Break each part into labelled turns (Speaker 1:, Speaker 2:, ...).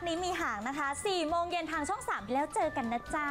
Speaker 1: นี้มีหางนะคะ4 โมงเย็นทางช่อง 3 แล้วเจอกันนะจ๊ะ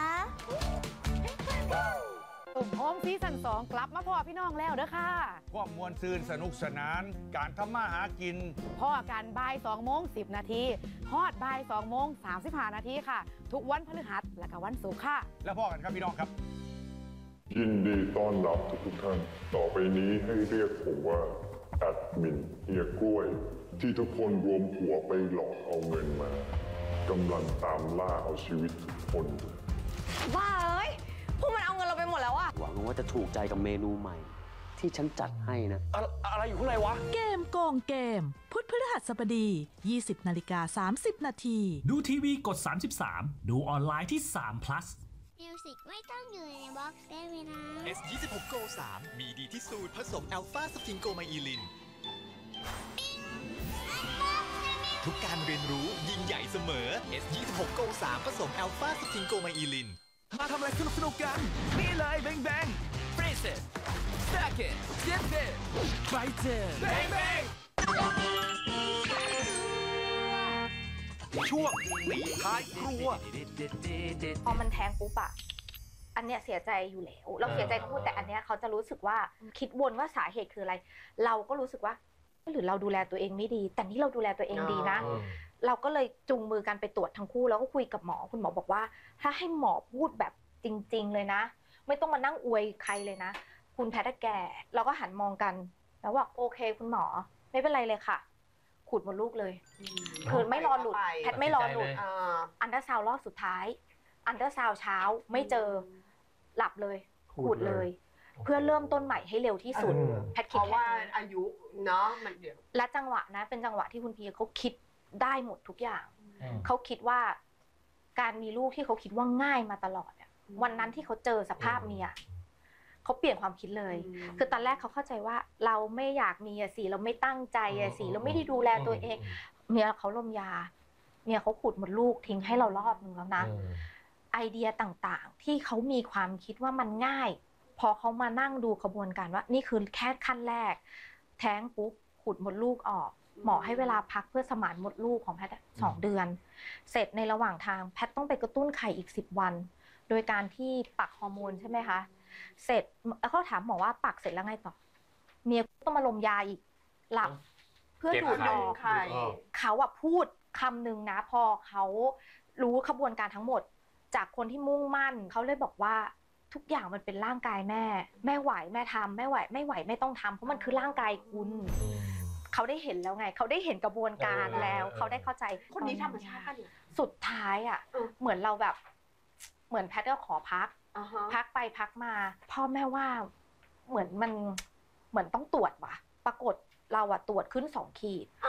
Speaker 2: ตุ่มโฮมซีซั่น2กลับมาพ่อพี่น้องแล้วเด้อค่ะ
Speaker 3: ความมวลซืนสนุกสนาน การทำมาหากิน
Speaker 2: พ่อกันบ่าย2 โมง 10 นาทีฮอดบ่าย2 โมง 35 นาทีค่ะ ทุกวันพฤหัสและก็วันศุกร์ค่ะ
Speaker 3: แล้วพ่อกันครับพี่น้องครับ
Speaker 4: ยินดีต้อนรับทุกท่าน ต่อไปนี้ให้เรียกผมว่าแอดมินเฮียกล้วย ที่ทุกคนรวมหัวไปหลอกเอาเงินมากำลังตามล่าเอาชีวิตทุกคน
Speaker 5: บ้าเอ้ยพวกมันเอาเงินเราไปหมดแล้วอะ
Speaker 6: หวังว่าจะถูกใจกับเมนูใหม่ ที่ฉันจัดให้นะ อะไรอยู่ข้างในวะ
Speaker 7: เกมโกงเกม พุธพฤหัสบดี 20:30 นาที
Speaker 8: ดูทีวีกด 33 ดูออนไลน์ที่3 plus
Speaker 9: มิวสิกไม่ต้องอยู่ในบ็อกซ์ได้ไหมนะ
Speaker 10: S26 Go 3 มีดีที่สุดผสมอัลฟาสฟิงโกไมอีลิน ทุกการเรียนรู้ยิ่งใหญ่เสมอ S26 Go 3 ผสมอัลฟาสฟิงโกไมอีลิน
Speaker 8: มาทำอะไรสนุกๆกัน นี่เลยแบงแบงเฟรเซตสแต็กเกตเจ็บเกตไบเจอร์แบงแบงช่วงตีท้ายครัว
Speaker 5: พอมันแทงปุ๊บอะอันเนี้ยเสียใจอยู่แล้วเราเสียใจทั้งหมดแต่อันเนี้ยเขาจะรู้สึกว่าคิดวนว่าสาเหตุคืออะไร เราก็รู้สึกว่าหรือเราดูแลตัวเองไม่ดี แต่นี่เราดูแลตัวเองดีนะ เราก็เลยจูงมือกันไปตรวจทั้งคู่แล้วก็คุยกับหมอคุณหมอบอกว่า ถ้าให้หมอพูดแบบจริงๆเลยนะ ไม่ต้องมานั่งอวยใครเลยนะ คุณแพทย์แก่เราก็หันมองกันแล้วว่าโอเคคุณหมอไม่เป็นไรเลยค่ะขูดมดลูกเลยคือไม่รอหลุดแพทย์ไม่รอหลุดอันเดอร์ซาวด์รอบสุดท้ายอันเดอร์ซาวด์เช้าไม่เจอหลับเลยขูดเลย เพื่อเริ่มต้นใหม่ให้เร็วที่สุดแพทย์คิด
Speaker 11: เพราะว่าอายุเนาะมันเดี๋ยว
Speaker 5: และจังหวะนะเป็นจังหวะที่คุณพีเขาคิดได้หมดทุกอย่างเขาคิดว่าการมีลูกที่เขาคิดว่าง่ายมาตลอดเนี่ยวันนั้นที่เขาเจอสภาพเมียเขาเปลี่ยนความคิดเลยคือตอนแรกเขาเข้าใจว่าเราไม่อยากมีอะสิเราไม่ตั้งใจอะสิเราไม่ได้ดูแลตัวเองเมียเขาลมยาเมียเขาขุดหมดลูกทิ้งให้เรารอบนึงแล้วนะไอเดียต่างๆที่เขามีความคิดว่ามันง่ายพอเขามานั่งดูขบวนการว่านี่คือแค่ขั้นแรกแท้งปุ๊บขุดหมดลูกออกหมอให้เวลาพักเพื่อสมานมดลูกของแพทย์2 เดือนเสร็จในระหว่างทางแพทย์ต้องไปกระตุ้นไข่อีก10 วันโดยการที่ปักฮอร์โมนใช่ไหมคะเสร็จแล้วเขาถามหมอว่าปักเสร็จแล้วไงต่อเมียต้องมาลมยาอีกหลับเพื่อดูดออกเขาอะพูดคำหนึ่งนะพอเขารู้ขบวนการทั้งหมดจากคนที่มุ่งมั่นเขาเลยบอกว่าทุกอย่างมันเป็นร่างกายแม่ไหวแม่ทำแม่ไหวไม่ต้องทำเพราะมันคือร่างกายคุณเขาได้เห็นแล้วไงเขาได้เห็นกระบวนการแล้วเขาได้เข้าใจ
Speaker 11: คนนี้ธรรมชาติเนี่ย
Speaker 5: สุดท้ายอ่ะเหมือนเราแบบเหมือนแพทย์ก็ขอพักไปพักมาพ่อแม่ว่าเหมือนมันเหมือนต้องตรวจว่ะปรากฏเราอะตรวจขึ้น2 ขีด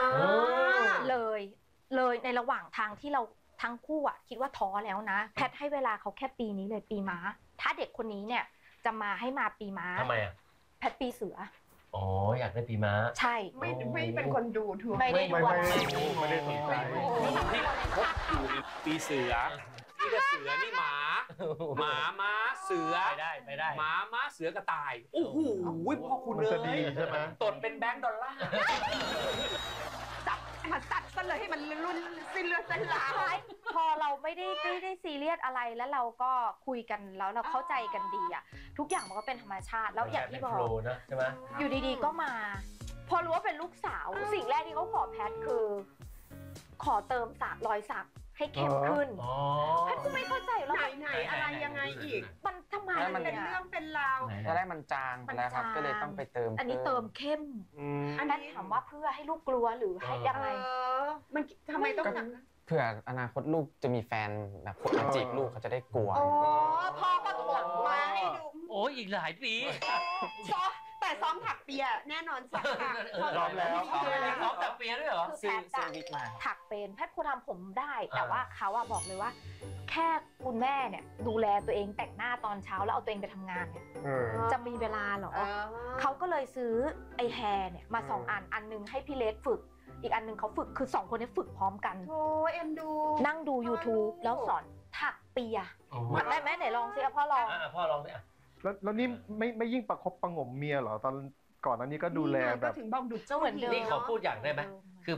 Speaker 5: เลยในระหว่างทางที่เราทั้งคู่อะคิดว่าท้อแล้วนะแพทย์ให้เวลาเขาแค่ปีนี้เลยปีม้าถ้าเด็กคนนี้เนี่ยจะมาให้มาปีม้า
Speaker 6: ทำไมอ่ะ
Speaker 5: แพทย์ปีเสือ
Speaker 6: อ๋อ อยากได้ปีม้า
Speaker 5: ใช่
Speaker 11: ไม่เป็นคนดูถูก
Speaker 5: ไม่ได้ดูอะไร
Speaker 3: ไม่ได้สนใจ
Speaker 8: ที่พบอยู่ในปีเสือนี่ก็เสือนี่หมาม้าเสือ
Speaker 6: ไปได้
Speaker 8: หมาม้าเสือกระต่ายโอ้โหพ่อคุณเอ้ยตดเป็นแบงค์ดอลลาร์
Speaker 11: จับมาตัดซะเลยให้มันรุ่นสิ้นเลือดเส้นหลาม
Speaker 5: พอเราไม่ได้ซีเรียสอะไรแล้วเราก็คุยกันแล้วเราเข้าใจกันดีอะทุกอย่างมันก็เป็นธรรมชาติแล้วอย่างที่บอก
Speaker 6: ใช่ไหม
Speaker 5: อยู่ดีๆก็มา พอรู้ว่าเป็นลูกสาวสิ่งแรกที่เขาขอแพทคือ ขอเติมรอยสักให้เข้มขึ้นแพทก็ไม่เข้าใจแล้ว
Speaker 11: ไหนอะไรยังไงอีก
Speaker 5: มันทำไม
Speaker 11: มันเป็นเรื่องเป็นราว
Speaker 12: ตอนแรกมันจางไปแล้วครับก็เลยต้องไปเติม
Speaker 5: อันนี้เติมเข้มอันนั้นถามว่าเพื่อให้ลูกกลัวหรือให้ยังไง
Speaker 11: มันทำไมต้อง
Speaker 12: เผื่ออนาคตลูกจะมีแฟนแบบคนมาจีบลูกเขาจะได้กลัว
Speaker 11: พ่อก็ถกมาให้ดู
Speaker 6: โอ้อีกหลายปี
Speaker 11: แต่ซ้อมถักเปียแน่นอนสักค่ะ
Speaker 3: ซ้อมแล้ว
Speaker 6: ซ้อมถักเปียด้วยเหรอ
Speaker 5: ซื้อวิกมาถักเป็นแพทย์ผู้ทำผมได้แต่ว่าเขาบอกเลยว่าแค่คุณแม่เนี่ยดูแลตัวเองแต่งหน้าตอนเช้าแล้วเอาตัวเองไปทำงานเนี่ยจะมีเวลาหรอเขาก็เลยซื้อไอแฮร์เนี่ยมา2 อันนึงให้พี่เลสฝึกอีกอันนึงเขาฝึกคือ2 คนนี้ฝึกพร้อมกัน
Speaker 11: โอ้เอ็นดู
Speaker 5: นั่งดู YouTube แล้วสอนถักเปียได้ไหมไหนลองสิพ่อลอง
Speaker 6: พ่อลองสิ
Speaker 3: แล้วนี่ไม่ยิ่งประคบประงมเมียเหรอตอนก่อนนั้นนี้ก็ดูแลแบบ
Speaker 11: ถึงบอกดุเจ้า
Speaker 5: เหมือนเดิม
Speaker 6: นี่ขอพูดอย่างได้ไหมคือผม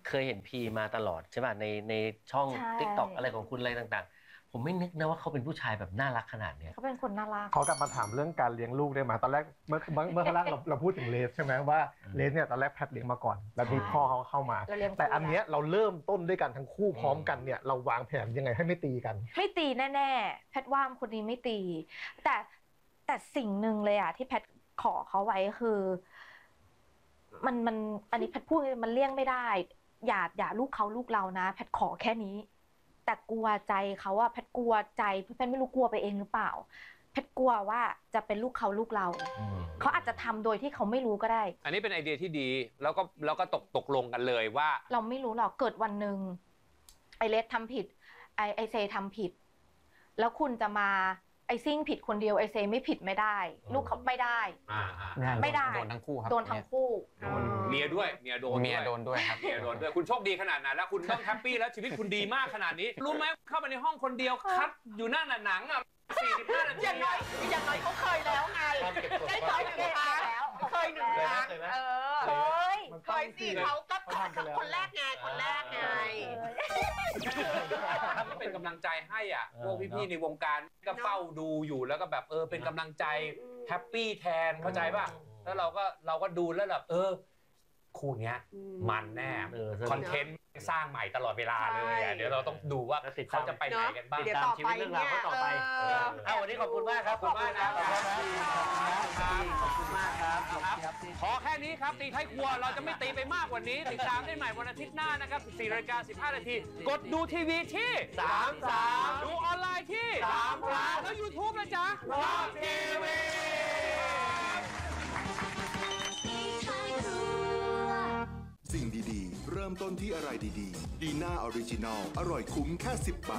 Speaker 6: เคยเห็นพีมาตลอดใช่ป่ะในช่อง TikTok อะไรของคุณอะไรต่างๆผมไม่นึกนะว่าเขาเป็นผู้ชายแบบน่ารักขนาดเนี้ย
Speaker 5: เขาเป็นคนน่ารัก
Speaker 13: ขอกลับมาถามเรื่องการเลี้ยงลูกได้ไหมตอนแรกเมื่อครั้งแรกเราพูดถึงเลสใช่ไหมว่าเลสเนี่ยตอนแรกแพทเลี้ยงมาก่อนแล้วมีพ่อเขาเข้ามาแต่อันเนี้ยเราเริ่มต้นด้วยกันทั้งคู่พร้อมกันเนี่ยเราวางแผนยังไงให้ไม่ตีกัน
Speaker 5: ไม่ตีแน่ๆแพทว่าคนนี้ไม่ตี แต่สิ่งหนึ่งเลยอะที่แพทขอเขาไว้คือมันอันนี้แพทพูดมันเลี่ยงไม่ได้อย่าลูกเขาลูกเรานะแพทขอแค่นี้แต่กลัวใจเขาอะแพทกลัวใจแพทไม่รู้กลัวไปเองหรือเปล่าแพทกลัวว่าจะเป็นลูกเขาลูกเราเขาอาจจะทำโดยที่เขาไม่รู้ก็ได้
Speaker 14: อันนี้เป็นไอเดียที่ดีแล้วก็ตกลงกันเลยว่า
Speaker 5: เราไม่รู้หรอกเกิดวันหนึ่งไอเลสทำผิดไอเซทำผิดแล้วคุณจะมาไอซิ่งผิดคนเดียวไอเซไม่ผิดไม่ได้ลูกเขาไม่ได้ไม่ได้
Speaker 12: โดนทั้งคู่ครับ
Speaker 5: โดนทั้งคู่
Speaker 14: เมียด้วยเมียโดน
Speaker 12: ด้วยครับ
Speaker 14: เมียโดนด้วยคุณโชคดีขนาดนั้นแล้วคุณต้องแฮปปี้แล้วชีวิตคุณดีมากขนาดนี้รู้ไหมเข้าไปในห้องคนเดียวคัดอยู่หน้าหนังอ่ะ45 นาที
Speaker 11: อย่างน้อยเขาเคยแล้วไงได้เคย1 ครั้งเคย1 ครั้งเคยสิเขาก็คนแรกไง
Speaker 14: เป็นกำลังใจให้อ่ะพวกพี่ๆในวงการก็เฝ้าดูอยู่แล้วก็แบบเป็นกำลังใจแฮปปี้แทนเข้าใจป่ะแล้วเราก็ดูแล้วแบบคู่เนี้ยมันแน่คอนเทนต์สร้างใหม่ตลอดเวลาเลยเดี๋ยวเราต้องดูว่าเขาจะไปไหนกันบ้าง
Speaker 11: ตามชีวิตเรื่องราวเขาต่อไป
Speaker 6: วันนี้ขอบคุณมากครับ
Speaker 14: ขอบคุณมากครับขอแค่นี้ครับตีท้ายครัวเราจะไม่ตีไปมากกว่านี้ติดตามได้ใหม่วันอาทิตย์หน้านะครับ 14:15 นาทีกดดูทีวีที่33ดูออนไลน์ที่3แล้ว YouTube นะจ๊ะRock TV
Speaker 15: สิ่งดีๆเริ่มต้นที่อะไรดีๆดีน่าออริจินอลอร่อยคุ้มแค่10 บาท